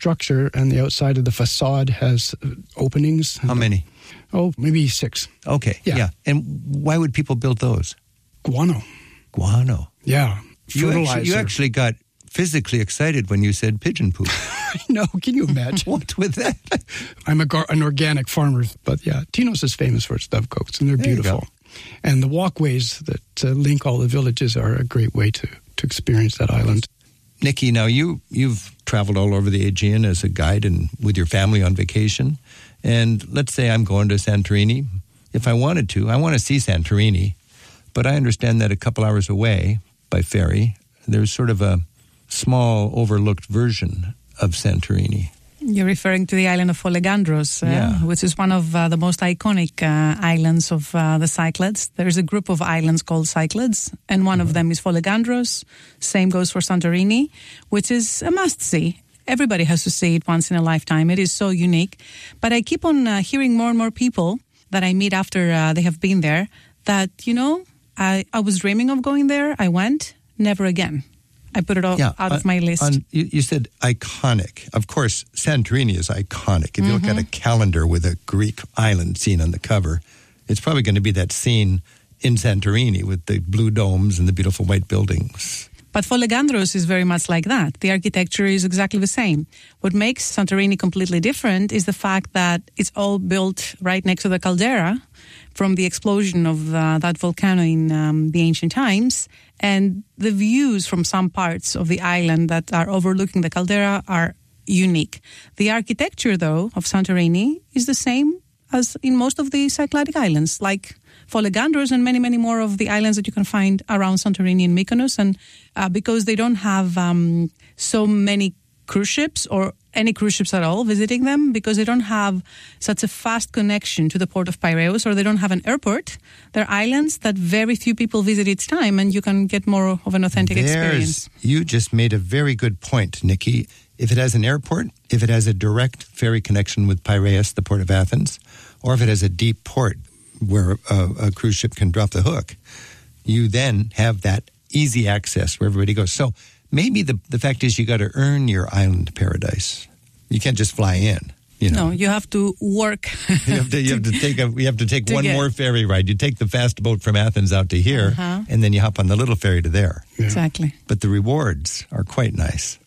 structure, and the outside of the facade has openings. How many? Oh, maybe 6. Okay, yeah. And why would people build those? Guano. Yeah. You actually got physically excited when you said pigeon poop. I know. Can you imagine? What with that? I'm an organic farmer, but yeah, Tinos is famous for its dovecotes, and they're beautiful. And the walkways that link all the villages are a great way to experience that island. Nikki, now you've traveled all over the Aegean as a guide and with your family on vacation. And let's say I'm going to Santorini. If I wanted to, I want to see Santorini. But I understand that a couple hours away by ferry, there's sort of a small overlooked version of Santorini. You're referring to the island of Folegandros, which is one of the most iconic islands of the Cyclades. There's a group of islands called Cyclades, and one of them is Folegandros. Same goes for Santorini, which is a must-see. Everybody has to see it once in a lifetime. It is so unique. But I keep on hearing more and more people that I meet after they have been there that, I was dreaming of going there. I went, never again. I put it all out of my list. You said iconic. Of course, Santorini is iconic. If you look at a calendar with a Greek island scene on the cover, it's probably going to be that scene in Santorini with the blue domes and the beautiful white buildings. But Folegandros is very much like that. The architecture is exactly the same. What makes Santorini completely different is the fact that it's all built right next to the caldera from the explosion of that volcano in the ancient times. And the views from some parts of the island that are overlooking the caldera are unique. The architecture, though, of Santorini is the same as in most of the Cycladic islands, like Folegandros and many, many more of the islands that you can find around Santorini and Mykonos. And because they don't have so many cruise ships or any cruise ships at all visiting them, because they don't have such a fast connection to the port of Piraeus, or they don't have an airport, they're islands that very few people visit each time, and you can get more of an authentic experience. You just made a very good point, Nikki. If it has an airport, if it has a direct ferry connection with Piraeus, the port of Athens, or if it has a deep port where a cruise ship can drop the hook, you then have that easy access where everybody goes. So maybe the fact is you got to earn your island paradise. You can't just fly in. No, you have to work. you have to take one more ferry ride. You take the fast boat from Athens out to here, and then you hop on the little ferry to there. Yeah. Exactly. But the rewards are quite nice.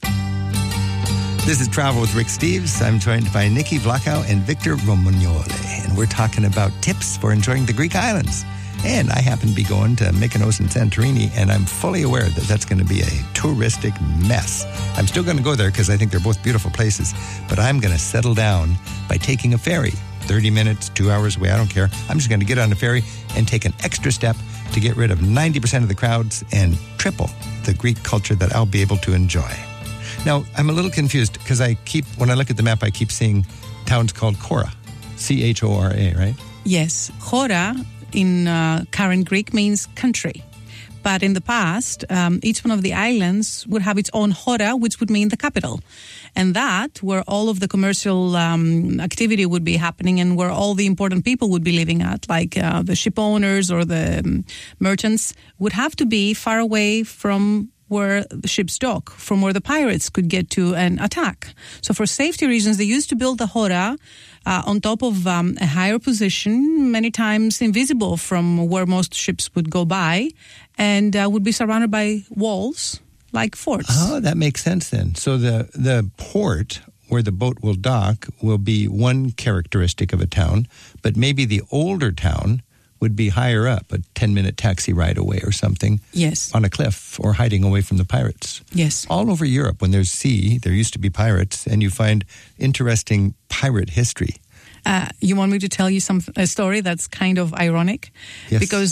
This is Travel with Rick Steves. I'm joined by Nikki Vlachau and Victor Romagnoli, and we're talking about tips for enjoying the Greek islands. And I happen to be going to Mykonos and Santorini, and I'm fully aware that that's going to be a touristic mess. I'm still going to go there because I think they're both beautiful places, but I'm going to settle down by taking a ferry. 30 minutes, 2 hours away, I don't care. I'm just going to get on a ferry and take an extra step to get rid of 90% of the crowds and triple the Greek culture that I'll be able to enjoy. Now, I'm a little confused because when I look at the map, I keep seeing towns called Chora. C-H-O-R-A, right? Yes. Chora in current Greek means country. But in the past, each one of the islands would have its own chora, which would mean the capital. And that, where all of the commercial activity would be happening and where all the important people would be living at, like the ship owners or the merchants, would have to be far away from where the ships dock, from where the pirates could get to and attack. So for safety reasons, they used to build the chora on top of a higher position, many times invisible from where most ships would go by, and would be surrounded by walls like forts. Oh, that makes sense then. So the port where the boat will dock will be one characteristic of a town, but maybe the older town would be higher up, a 10-minute taxi ride away or something. Yes. On a cliff or hiding away from the pirates. Yes. All over Europe, when there's sea, there used to be pirates, and you find interesting pirate history. You want me to tell you a story that's kind of ironic? Yes. Because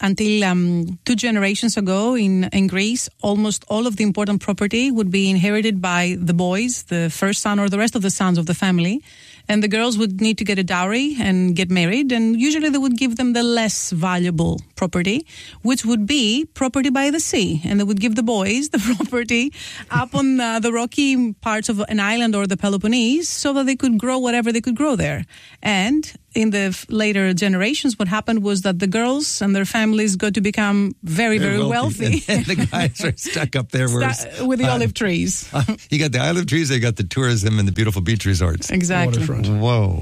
until 2 generations ago in Greece, almost all of the important property would be inherited by the boys, the first son or the rest of the sons of the family. And the girls would need to get a dowry and get married. And usually they would give them the less valuable property, which would be property by the sea. And they would give the boys the property up on the rocky parts of an island or the Peloponnese so that they could grow whatever they could grow there. And in the later generations, what happened was that the girls and their families got to become very, very wealthy. And the guys are stuck up there with the olive trees. You got the olive trees, you got the tourism and the beautiful beach resorts. Exactly. Waterfront. Whoa.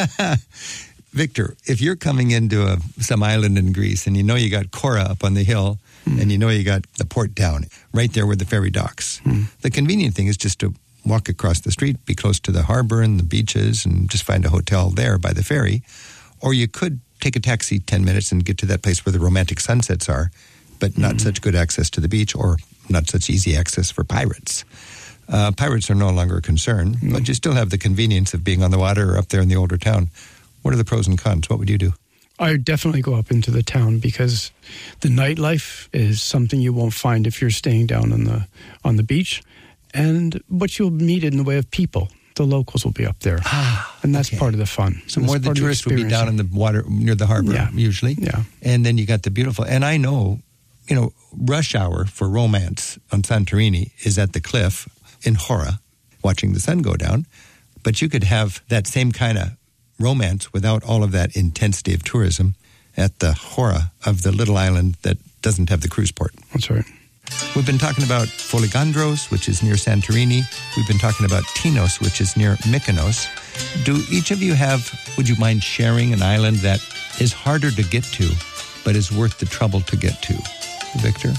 Victor, if you're coming into some island in Greece and you know you got Kora up on the hill and you know you got the port down right there where the ferry docks, the convenient thing is just to walk across the street, be close to the harbor and the beaches and just find a hotel there by the ferry. Or you could take a taxi 10 minutes and get to that place where the romantic sunsets are, but not such good access to the beach or not such easy access for pirates. Pirates are no longer a concern, but you still have the convenience of being on the water or up there in the older town. What are the pros and cons? What would you do? I would definitely go up into the town because the nightlife is something you won't find if you're staying down on the beach. And what you'll meet in the way of people, the locals will be up there. And that's part of the fun. So more the tourists will be down in the water near the harbor, usually. Yeah. And then you got the beautiful, and I know, rush hour for romance on Santorini is at the cliff in Hora, watching the sun go down. But you could have that same kind of romance without all of that intensity of tourism at the Hora of the little island that doesn't have the cruise port. That's right. We've been talking about Foligandros, which is near Santorini. We've been talking about Tinos, which is near Mykonos. Do each of you would you mind sharing an island that is harder to get to, but is worth the trouble to get to? Victor?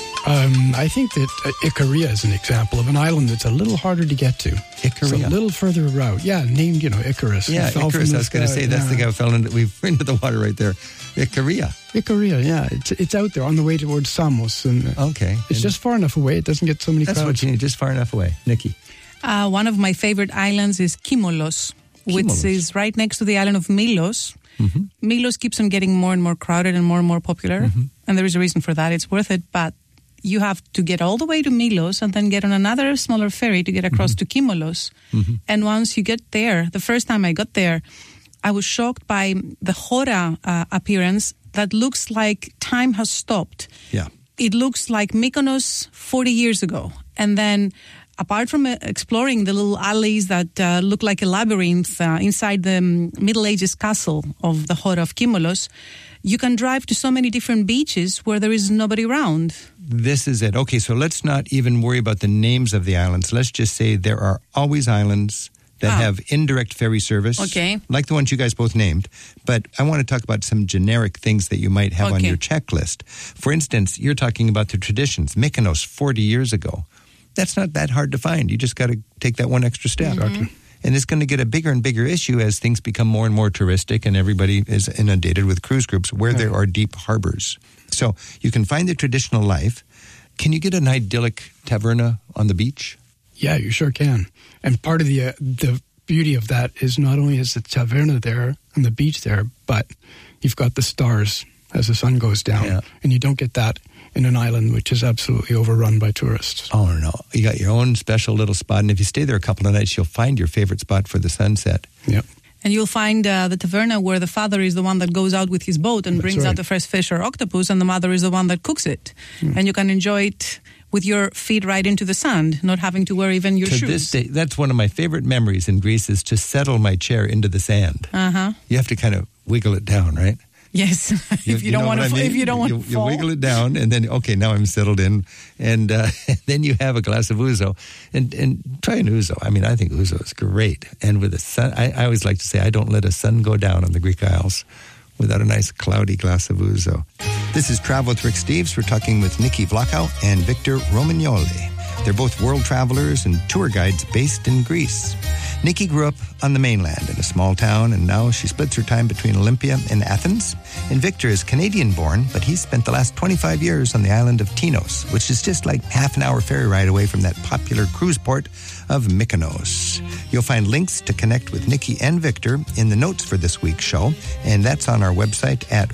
I think that Ikaria is an example of an island that's a little harder to get to. Ikaria? It's a little further out. Yeah, named, Icarus. Yeah, Icarus, I was going to say, that's the guy who fell into the water right there. Ikaria, yeah. It's out there on the way towards Samos. And okay. It's just far enough away. It doesn't get so many crowds. That's what you need, just far enough away. Nikki? One of my favorite islands is Kimolos, which is right next to the island of Milos. Mm-hmm. Milos keeps on getting more and more crowded and more popular. Mm-hmm. And there is a reason for that. It's worth it, but you have to get all the way to Milos and then get on another smaller ferry to get across to Kimolos. Mm-hmm. And once you get there, the first time I got there, I was shocked by the Hora appearance that looks like time has stopped. Yeah. It looks like Mykonos 40 years ago. And then apart from exploring the little alleys that look like a labyrinth inside the Middle Ages castle of the Hora of Kimolos, you can drive to so many different beaches where there is nobody around. This is it. Okay, so let's not even worry about the names of the islands. Let's just say there are always islands that have indirect ferry service, like the ones you guys both named. But I want to talk about some generic things that you might have on your checklist. For instance, you're talking about the traditions. Mykonos, 40 years ago. That's not that hard to find. You just got to take that one extra step. Mm-hmm. And it's going to get a bigger and bigger issue as things become more and more touristic and everybody is inundated with cruise groups where there are deep harbors. So you can find the traditional life. Can you get an idyllic taverna on the beach? Yeah, you sure can. And part of the beauty of that is not only is the taverna there and the beach there, but you've got the stars as the sun goes down. Yeah. And you don't get that in an island which is absolutely overrun by tourists. Oh, no. You got your own special little spot. And if you stay there a couple of nights, you'll find your favorite spot for the sunset. Yep. And you'll find the taverna where the father is the one that goes out with his boat and brings out the fresh fish or octopus, and the mother is the one that cooks it. Mm. And you can enjoy it with your feet right into the sand, not having to wear even your shoes. To this day, that's one of my favorite memories in Greece is to settle my chair into the sand. Uh-huh. You have to kind of wiggle it down, right? Yes, if you don't want to fall. You wiggle it down, and then, okay, now I'm settled in. And then you have a glass of ouzo. And try an ouzo. I mean, I think ouzo is great. And with the sun, I always like to say, I don't let a sun go down on the Greek Isles without a nice cloudy glass of ouzo. This is Travel with Rick Steves. We're talking with Nikki Vlachau and Victor Romagnoli. They're both world travelers and tour guides based in Greece. Nikki grew up on the mainland in a small town, and now she splits her time between Olympia and Athens. And Victor is Canadian-born, but he's spent the last 25 years on the island of Tinos, which is just like half an hour ferry ride away from that popular cruise port of Mykonos. You'll find links to connect with Nikki and Victor in the notes for this week's show, and that's on our website at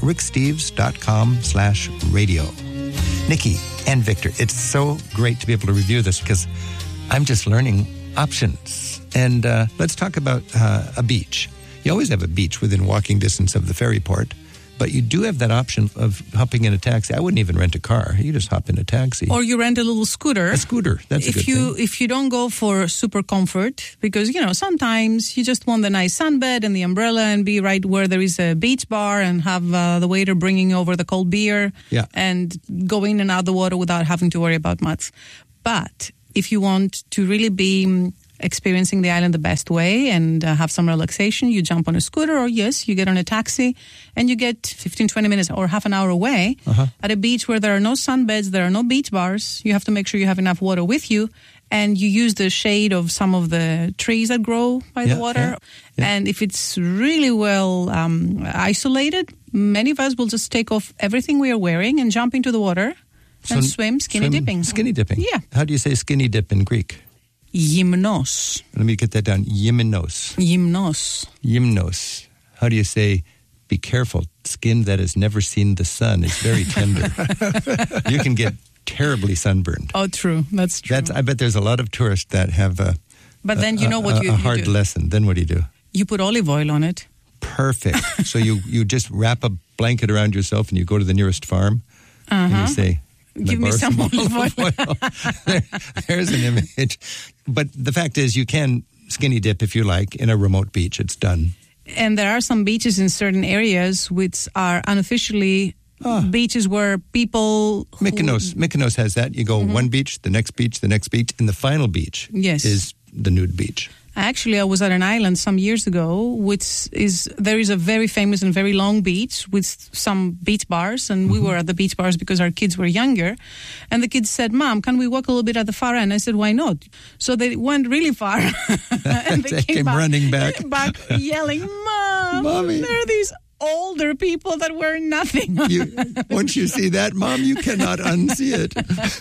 ricksteves.com/radio. Nikki and Victor, it's so great to be able to review this because I'm just learning options. And let's talk about a beach. You always have a beach within walking distance of the ferry port, But you do have that option of hopping in a taxi. I wouldn't even rent a car. You just hop in a taxi. Or you rent a little scooter. A scooter, that's a good thing. If you don't go for super comfort, because, sometimes you just want the nice sunbed and the umbrella and be right where there is a beach bar and have the waiter bringing over the cold beer and go in and out the water without having to worry about much. But if you want to really be experiencing the island the best way and have some relaxation, you jump on a scooter or you get on a taxi and you get 15, 20 minutes or half an hour away at a beach where there are no sunbeds, there are no beach bars. You have to make sure you have enough water with you and you use the shade of some of the trees that grow by the water. And if it's really well isolated, many of us will just take off everything we are wearing and jump into the water and swim skinny dipping. Skinny dipping? Yeah. How do you say skinny dip in Greek? Gymnos. Let me get that down. Gymnos. Gymnos. Gymnos. How do you say, be careful, skin that has never seen the sun is very tender. You can get terribly sunburned. Oh, true. That's true. I bet there's a lot of tourists that have but then you know what you hard do. lesson. Then what do you do? You put olive oil on it. Perfect. So you just wrap a blanket around yourself and you go to the nearest farm and you say, give me some olive oil. There's an image. But the fact is, you can skinny dip if you like in a remote beach. It's done. And there are some beaches in certain areas which are unofficially beaches where people... Mykonos has that. You go one beach, the next beach, the next beach, and the final beach is the nude beach. Actually, I was at an island some years ago, there is a very famous and very long beach with some beach bars, and we were at the beach bars because our kids were younger. And the kids said, "Mom, can we walk a little bit at the far end?" I said, "Why not?" So they went really far, and they came running back yelling, "Mom, Mommy, there are these older people that wear nothing." Once you see that, Mom, you cannot unsee it.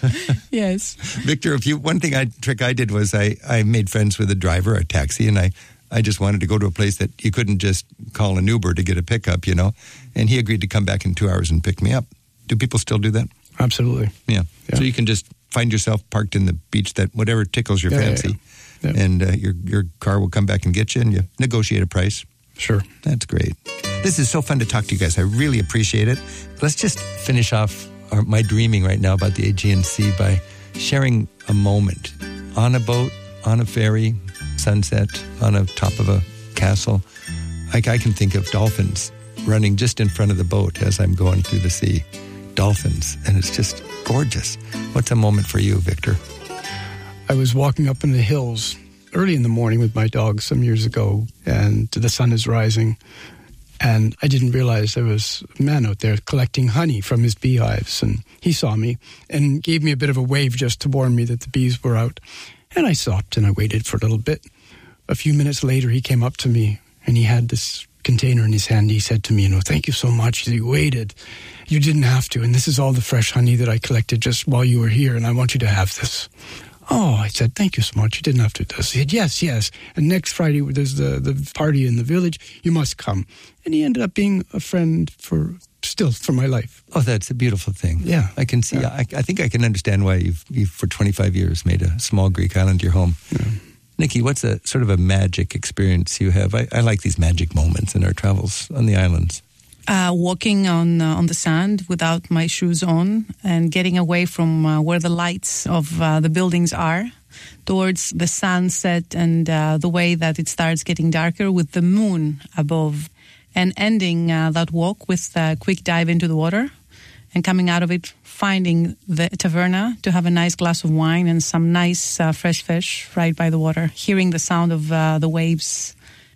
Yes. Victor, trick I did was I made friends with a driver, a taxi, and I just wanted to go to a place that you couldn't just call an Uber to get a pickup, and he agreed to come back in 2 hours and pick me up. Do people still do that? Absolutely. Yeah. So you can just find yourself parked in the beach that whatever tickles your fancy, and your car will come back and get you, and you negotiate a price. Sure. That's great. This is so fun to talk to you guys. I really appreciate it. Let's just finish off my dreaming right now about the Aegean Sea by sharing a moment on a boat, on a ferry, sunset, on a top of a castle. I can think of dolphins running just in front of the boat as I'm going through the sea. Dolphins. And it's just gorgeous. What's a moment for you, Victor? I was walking up in the hills early in the morning with my dog some years ago, and the sun is rising. And I didn't realize there was a man out there collecting honey from his beehives. And he saw me and gave me a bit of a wave just to warn me that the bees were out. And I stopped and I waited for a little bit. A few minutes later, he came up to me and he had this container in his hand. He said to me, "Thank you so much. You waited. You didn't have to. And this is all the fresh honey that I collected just while you were here. And I want you to have this." "Oh," I said, "thank you so much. You didn't have to do this." He said, yes. And next Friday, there's the party in the village. You must come. And he ended up being a friend for my life. Oh, that's a beautiful thing. Yeah. I can see. Yeah. I think I can understand why you've for 25 years made a small Greek island your home. Yeah. Nikki, what's a sort of a magic experience you have? I like these magic moments in our travels on the islands. Walking on the sand without my shoes on and getting away from where the lights of the buildings are towards the sunset and the way that it starts getting darker with the moon above, and ending that walk with a quick dive into the water and coming out of it, finding the taverna to have a nice glass of wine and some nice fresh fish right by the water, hearing the sound of the waves.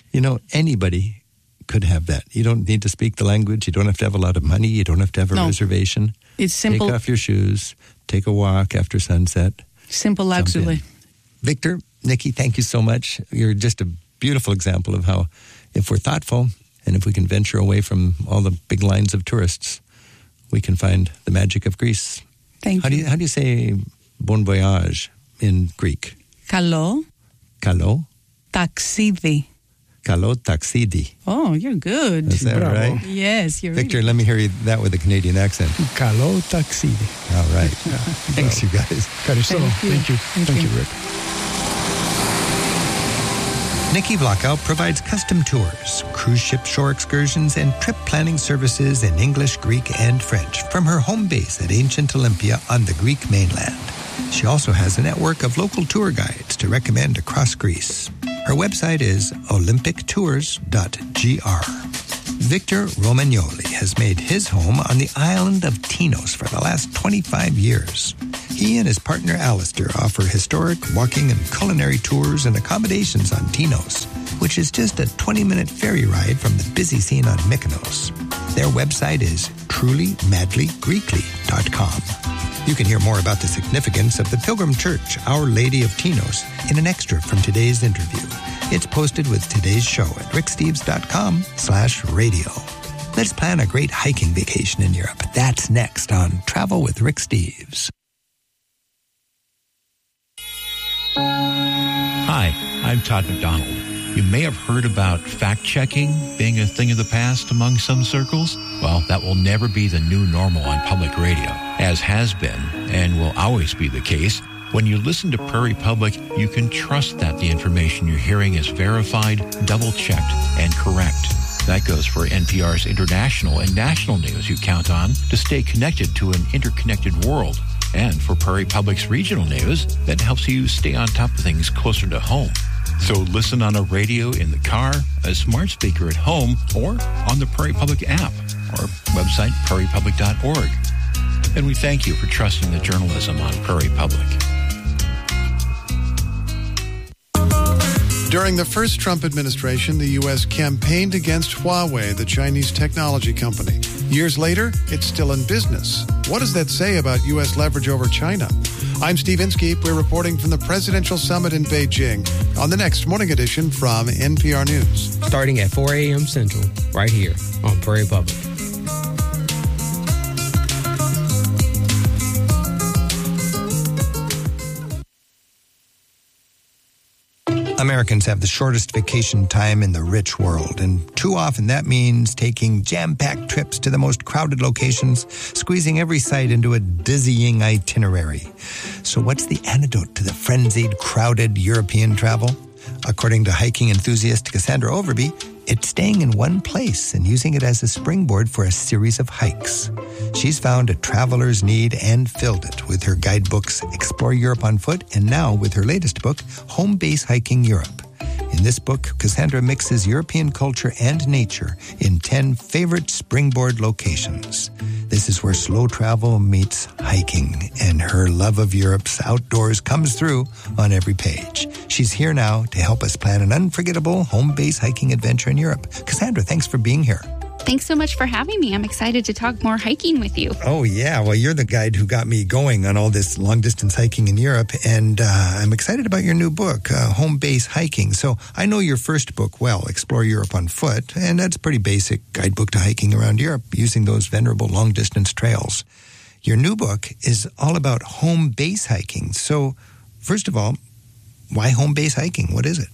Anybody could have that. You don't need to speak the language. You don't have to have a lot of money. You don't have to have a reservation. It's simple. Take off your shoes. Take a walk after sunset. Simple luxury. Victor, Nikki, thank you so much. You're just a beautiful example of how, if we're thoughtful and if we can venture away from all the big lines of tourists, we can find the magic of Greece. Thank you. How do you say bon voyage in Greek? Καλό. Καλό. Taxidi. Καλό taxidi. Oh, you're good. Is that Bravo. right? Yes, you're Victor, really let me hear that with a Canadian accent. Καλό taxidi. All right. Thanks, you guys. Thank you. Thank you, Rick. Nikki Vlachau provides custom tours, cruise ship shore excursions, and trip planning services in English, Greek, and French from her home base at ancient Olympia on the Greek mainland. She also has a network of local tour guides to recommend across Greece. Her website is olympictours.gr. Victor Romagnoli has made his home on the island of Tinos for the last 25 years. He and his partner Alistair offer historic walking and culinary tours and accommodations on Tinos, which is just a 20-minute ferry ride from the busy scene on Mykonos. Their website is trulymadlygreekly.com. You can hear more about the significance of the Pilgrim Church, Our Lady of Tinos, in an extra from today's interview. It's posted with today's show at ricksteves.com/radio. Let's plan a great hiking vacation in Europe. That's next on Travel with Rick Steves. Hi, I'm Todd McDonald. You may have heard about fact-checking being a thing of the past among some circles. Well, that will never be the new normal on public radio, as has been and will always be the case. When you listen to Prairie Public, you can trust that the information you're hearing is verified, double-checked, and correct. That goes for NPR's international and national news you count on to stay connected to an interconnected world, and for Prairie Public's regional news that helps you stay on top of things closer to home. So listen on a radio in the car, a smart speaker at home, or on the Prairie Public app or website prairiepublic.org. And we thank you for trusting the journalism on Prairie Public. During the first Trump administration, the U.S. campaigned against Huawei, the Chinese technology company. Years later, it's still in business. What does that say about U.S. leverage over China? I'm Steve Inskeep. We're reporting from the Presidential Summit in Beijing on the next morning edition from NPR News. Starting at 4 a.m. Central, right here on Prairie Public. Americans have the shortest vacation time in the rich world, and too often that means taking jam-packed trips to the most crowded locations, squeezing every site into a dizzying itinerary. So what's the antidote to the frenzied, crowded European travel? According to hiking enthusiast Cassandra Overby, it's staying in one place and using it as a springboard for a series of hikes. She's found a traveler's need and filled it with her guidebooks Explore Europe on Foot and now with her latest book, Home Base Hiking Europe. In this book, Cassandra mixes European culture and nature in 10 favorite springboard locations. This is where slow travel meets hiking, and her love of Europe's outdoors comes through on every page. She's here now to help us plan an unforgettable home base hiking adventure in Europe. Cassandra, thanks for being here. Thanks so much for having me. I'm excited to talk more hiking with you. Oh, yeah. Well, you're the guide who got me going on all this long-distance hiking in Europe, and I'm excited about your new book, Home Base Hiking. So I know your first book well, Explore Europe on Foot, and that's a pretty basic guidebook to hiking around Europe using those venerable long-distance trails. Your new book is all about home base hiking. So, first of all, why home base hiking? What is it?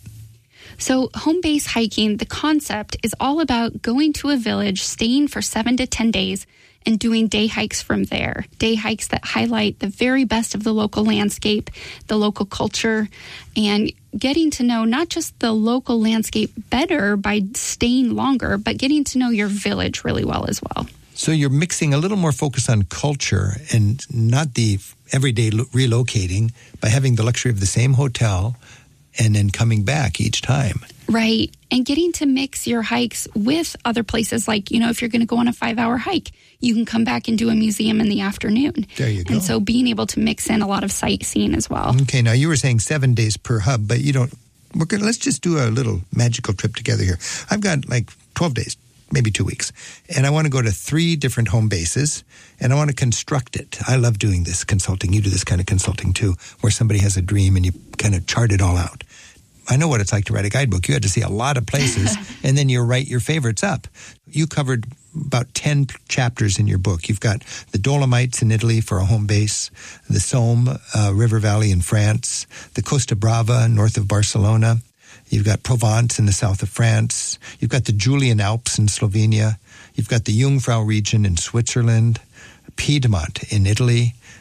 So home base hiking, the concept is all about going to a village, staying for 7 to 10 days, and doing day hikes from there. Day hikes that highlight the very best of the local landscape, the local culture, and getting to know not just the local landscape better by staying longer, but getting to know your village really well as well. So you're mixing a little more focus on culture and not the everyday relocating by having the luxury of the same hotel and then coming back each time. Right. And getting to mix your hikes with other places like, if you're going to go on a 5-hour hike, you can come back and do a museum in the afternoon. There you go. And so being able to mix in a lot of sightseeing as well. Okay. Now you were saying 7 days per hub, but let's just do a little magical trip together here. I've got like 12 days, maybe 2 weeks. And I want to go to 3 different home bases and I want to construct it. I love doing this consulting. You do this kind of consulting too, where somebody has a dream and you kind of chart it all out. I know what it's like to write a guidebook. You had to see a lot of places and then you write your favorites up. You covered about 10 chapters in your book. You've got the Dolomites in Italy for a home base, the Somme River Valley in France, the Costa Brava north of Barcelona. You've got Provence in the south of France. You've got the Julian Alps in Slovenia. You've got the Jungfrau region in Switzerland, Piedmont in Italy,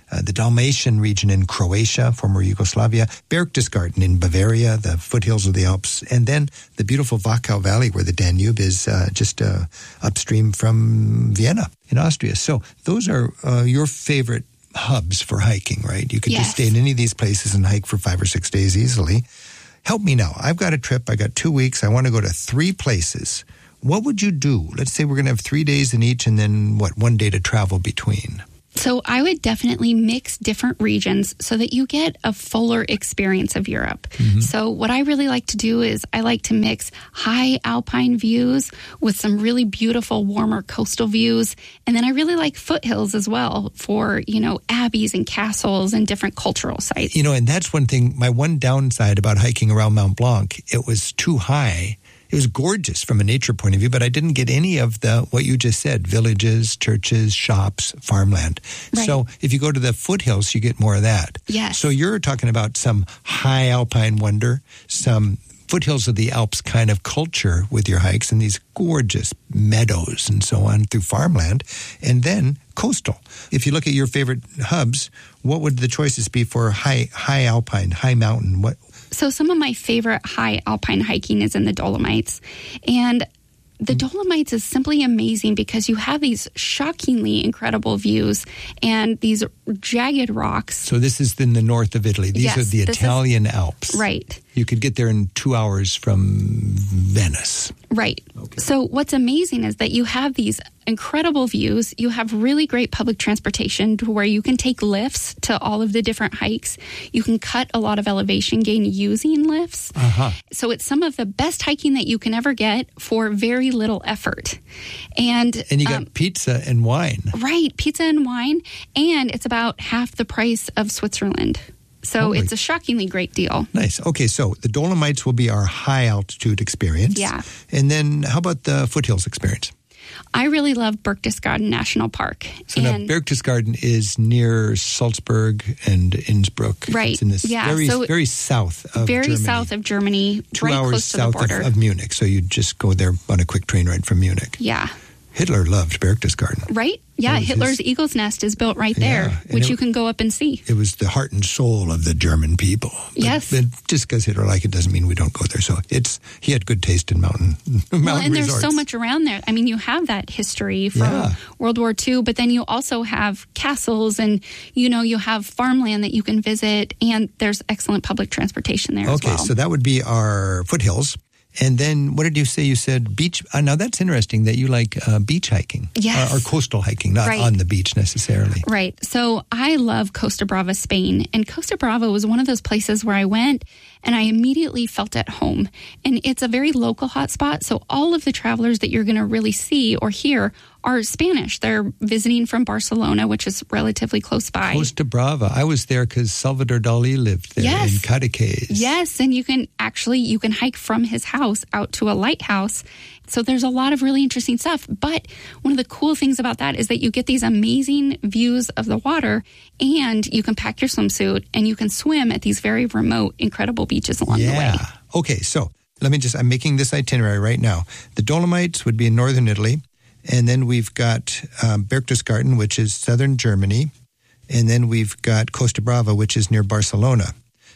the Dalmatian region in Croatia, former Yugoslavia, Berchtesgaden in Bavaria, the foothills of the Alps, and then the beautiful Wachau Valley where the Danube is just upstream from Vienna in Austria. So those are your favorite hubs for hiking, right? You could just stay in any of these places and hike for 5 or 6 days easily. Help me now. I've got a trip. I got 2 weeks. I want to go to 3 places. What would you do? Let's say we're going to have 3 days in each and then, 1 day to travel between? So I would definitely mix different regions so that you get a fuller experience of Europe. Mm-hmm. So what I really like to do is I like to mix high alpine views with some really beautiful, warmer coastal views. And then I really like foothills as well for, abbeys and castles and different cultural sites. And that's one thing, my one downside about hiking around Mont Blanc, it was too high. It was gorgeous from a nature point of view, but I didn't get any of what you just said, villages, churches, shops, farmland. Right. So if you go to the foothills, you get more of that. Yes. So you're talking about some high alpine wonder, some foothills of the Alps kind of culture with your hikes and these gorgeous meadows and so on through farmland, and then coastal. If you look at your favorite hubs, what would the choices be for high alpine, high mountain? So some of my favorite high alpine hiking is in the Dolomites. And the Dolomites is simply amazing because you have these shockingly incredible views and these jagged rocks. So this is in the north of Italy. These are the Italian Alps. Right. You could get there in 2 hours from Venice. Right. Okay. So what's amazing is that you have these incredible views. You have really great public transportation to where you can take lifts to all of the different hikes. You can cut a lot of elevation gain using lifts. Uh-huh. So it's some of the best hiking that you can ever get for very little effort. And you got pizza and wine. Right. Pizza and wine. And it's about half the price of Switzerland. So it's a shockingly great deal. Nice. Okay, so the Dolomites will be our high altitude experience. Yeah. And then how about the foothills experience? I really love Berchtesgaden National Park. So now Berchtesgaden is near Salzburg and Innsbruck. Right. It's in this very south of Germany. Very south of Germany, 2 right hours close to the south border. of Munich. So you just go there on a quick train ride from Munich. Yeah. Hitler loved Berchtesgaden. Right? Yeah, Hitler's Eagle's Nest is built right there, which you can go up and see. It was the heart and soul of the German people. Yes. But just because Hitler liked it doesn't mean we don't go there. So he had good taste in mountain and resorts. There's so much around there. I mean, you have that history from World War II, but then you also have castles and, you have farmland that you can visit, and there's excellent public transportation there as well. Okay, so that would be our foothills. And then what did you say? You said beach. Now that's interesting that you like beach hiking. Yes. Or coastal hiking, not on the beach necessarily. Right. So I love Costa Brava, Spain. And Costa Brava was one of those places where I went and I immediately felt at home. And it's a very local hotspot. So all of the travelers that you're going to really see or hear are Spanish. They're visiting from Barcelona, which is relatively close by. Costa Brava. I was there because Salvador Dali lived there in Cadaqués. Yes, and you can hike from his house out to a lighthouse. So there's a lot of really interesting stuff. But one of the cool things about that is that you get these amazing views of the water, and you can pack your swimsuit and you can swim at these very remote, incredible beaches along the way. Okay, so I'm making this itinerary right now. The Dolomites would be in northern Italy. And then we've got Berchtesgaden, which is southern Germany. And then we've got Costa Brava, which is near Barcelona.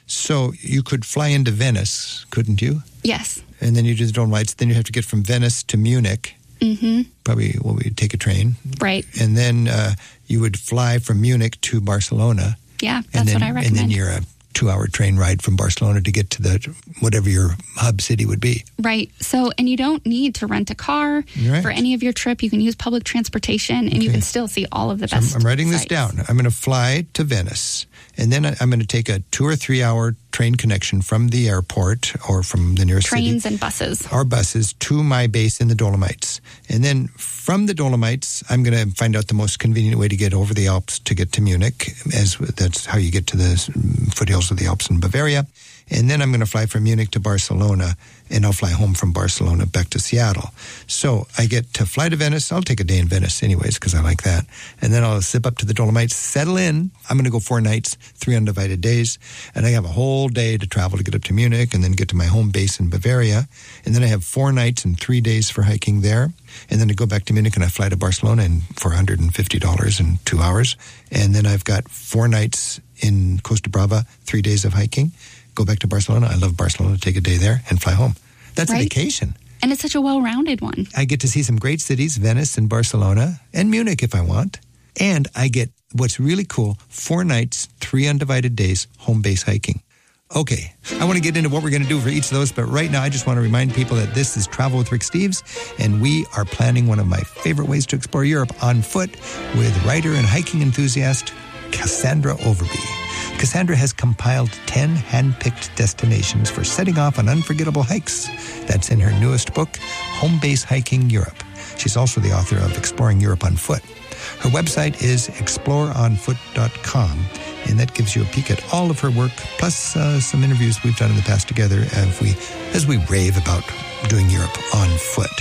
So you could fly into Venice, couldn't you? Yes. And then you do the Dolomites. Then you have to get from Venice to Munich. Mm-hmm. Probably, we'd take a train. Right. And then you would fly from Munich to Barcelona. Yeah, that's what I recommend. And then you're a 2-hour train ride from Barcelona to get to the whatever your hub city would be. Right. So, and you don't need to rent a car for any of your trip. You can use public transportation, and you can still see all of the best. I'm writing this down. I'm going to fly to Venice, and then I'm going to take a 2 or 3 hour train connection from the airport or from the nearest trains city, and buses. Our buses to my base in the Dolomites. And then from the Dolomites, I'm going to find out the most convenient way to get over the Alps to get to Munich, as that's how you get to the foothills of the Alps in Bavaria. And then I'm going to fly from Munich to Barcelona, and I'll fly home from Barcelona back to Seattle. So I get to fly to Venice. I'll take a day in Venice anyways, because I like that. And then I'll zip up to the Dolomites, settle in. I'm going to go 4 nights, 3 undivided days. And I have a whole day to travel to get up to Munich and then get to my home base in Bavaria. And then I have 4 nights and 3 days for hiking there. And then I go back to Munich and I fly to Barcelona for $150 in 2 hours. And then I've got 4 nights in Costa Brava, 3 days of hiking. Go back to Barcelona. I love Barcelona. Take a day there and fly home. That's a vacation. And it's such a well-rounded one. I get to see some great cities, Venice and Barcelona, and Munich if I want. And I get, what's really cool, 4 nights, 3 undivided days, home base hiking. Okay, I want to get into what we're going to do for each of those, but right now I just want to remind people that this is Travel with Rick Steves, and we are planning one of my favorite ways to explore Europe on foot with writer and hiking enthusiast Cassandra Overby. Cassandra has compiled 10 hand-picked destinations for setting off on unforgettable hikes. That's in her newest book, Home Base Hiking Europe. She's also the author of Exploring Europe on Foot. Her website is exploreonfoot.com, and that gives you a peek at all of her work, plus some interviews we've done in the past together as we rave about doing Europe on foot.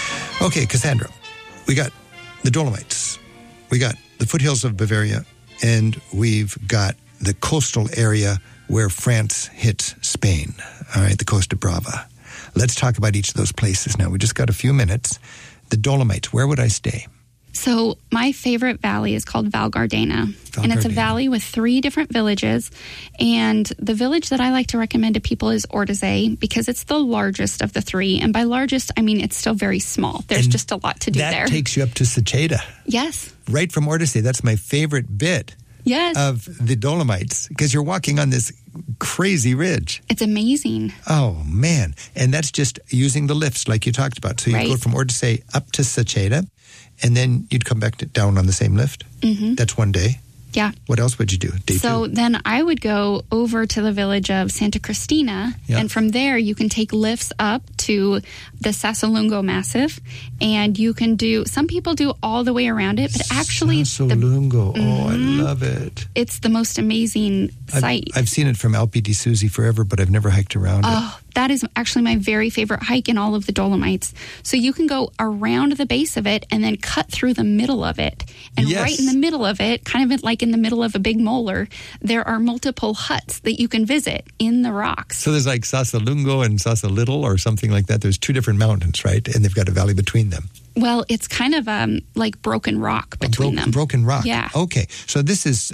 Okay, Cassandra, we got the Dolomites, we got the foothills of Bavaria, and we've got the coastal area where France hits Spain. All right, the Costa Brava. Let's talk about each of those places now. We just got a few minutes. The Dolomites, where would I stay? So my favorite valley is called Val Gardena. And it's a valley with 3 different villages. And the village that I like to recommend to people is Ortisei, because it's the largest of the 3. And by largest, I mean it's still very small. There's just a lot to do there. That takes you up to Secheda. Yes. Right from Ortisei. That's my favorite bit. Yes. Of the Dolomites, because you're walking on this crazy ridge. It's amazing. Oh, man. And that's just using the lifts like you talked about. So you go from Ortisei up to Secheda, and then you'd come back down on the same lift. Mm-hmm. That's one day. Yeah. What else would you do? Day 2? Then I would go over to the village of Santa Cristina, and from there you can take lifts up to the Sassalungo Massif, and you can do, some people do all the way around it, but actually... Sassalungo, I love it. It's the most amazing site. I've seen it from Alpe di Susi forever, but I've never hiked around it. That is actually my very favorite hike in all of the Dolomites. So you can go around the base of it and then cut through the middle of it. And right in the middle of it, kind of like in the middle of a big molar, there are multiple huts that you can visit in the rocks. So there's like Sassalungo and Sassalittle or something like that. There's 2 different mountains, right? And they've got a valley between them. Well, it's kind of like broken rock between them. Broken rock. Yeah. Okay. So this is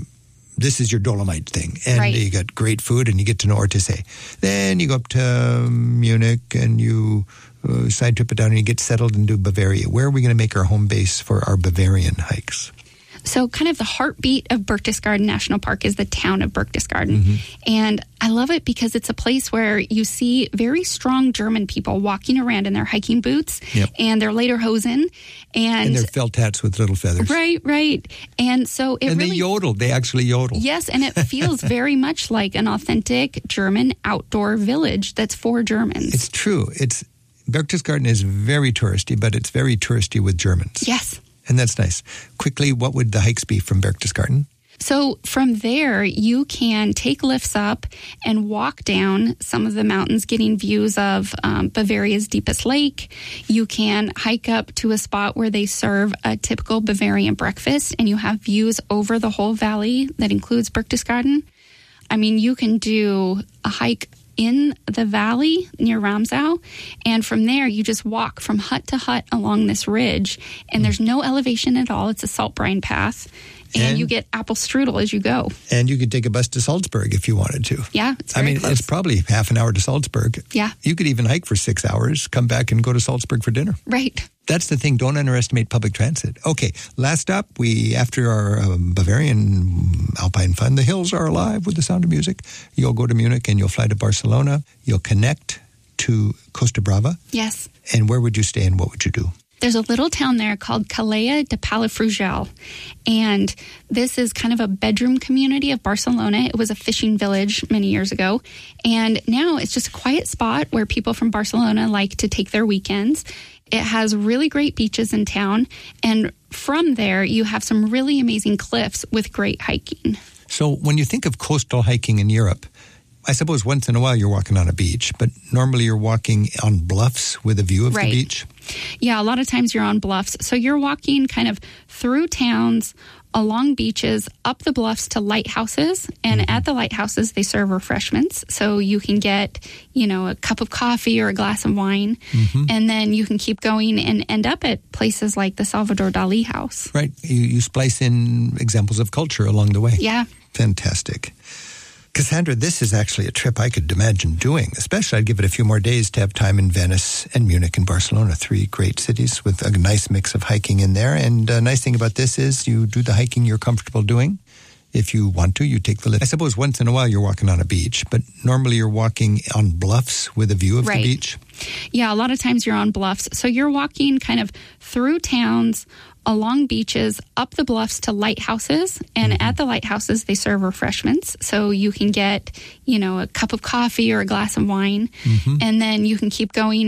your Dolomite thing. And you got great food and you get to know Ortisei. Then you go up to Munich and you side trip it down and you get settled into Bavaria. Where are we going to make our home base for our Bavarian hikes? So kind of the heartbeat of Berchtesgaden National Park is the town of Berchtesgaden. Mm-hmm. And I love it because it's a place where you see very strong German people walking around in their hiking boots and their lederhosen. And their felt hats with little feathers. Right. And so it they yodel. They actually yodel. Yes, and it feels very much like an authentic German outdoor village that's for Germans. It's true. Berchtesgaden is very touristy, but it's very touristy with Germans. Yes. And that's nice. Quickly, what would the hikes be from Berchtesgaden? So from there, you can take lifts up and walk down some of the mountains, getting views of Bavaria's deepest lake. You can hike up to a spot where they serve a typical Bavarian breakfast, and you have views over the whole valley that includes Berchtesgaden. I mean, you can do a hike in the valley near Ramsau, and from there you just walk from hut to hut along this ridge, and there's no elevation at all. It's a salt brine path, and you get apple strudel as you go. And you could take a bus to Salzburg if you wanted to. Yeah, it's very close. It's probably half an hour to Salzburg. Yeah. You could even hike for 6 hours, come back and go to Salzburg for dinner. Right. That's the thing. Don't underestimate public transit. Okay, last up, after our Bavarian Alpine Fun, the hills are alive with the sound of music. You'll go to Munich and you'll fly to Barcelona. You'll connect to Costa Brava. Yes. And where would you stay and what would you do? There's a little town there called Calella de Palafrugell, and this is kind of a bedroom community of Barcelona. It was a fishing village many years ago, and now it's just a quiet spot where people from Barcelona like to take their weekends. It has really great beaches in town, and from there you have some really amazing cliffs with great hiking. So when you think of coastal hiking in Europe, I suppose once in a while you're walking on a beach, but normally you're walking on bluffs with a view of the beach? Yeah, a lot of times you're on bluffs. So you're walking kind of through towns, along beaches, up the bluffs to lighthouses. And at the lighthouses, they serve refreshments. So you can get, a cup of coffee or a glass of wine. And then you can keep going and end up at places like the Salvador Dali House. Right. You splice in examples of culture along the way. Yeah. Fantastic. Cassandra, this is actually a trip I could imagine doing. Especially, I'd give it a few more days to have time in Venice and Munich and Barcelona, 3 great cities with a nice mix of hiking in there. And the nice thing about this is you do the hiking you're comfortable doing. If you want to, you take the lift. I suppose once in a while you're walking on a beach, but normally you're walking on bluffs with a view of the beach. Yeah, a lot of times you're on bluffs. So you're walking kind of through towns, along beaches, up the bluffs to lighthouses. And at the lighthouses, they serve refreshments. So you can get, a cup of coffee or a glass of wine. And then you can keep going